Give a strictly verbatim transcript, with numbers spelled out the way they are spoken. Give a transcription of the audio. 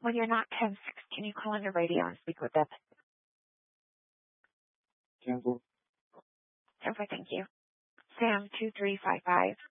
When you're not ten six, can you call on the radio and speak with Deb? Cancel. Super, thank you. Sam two three five five.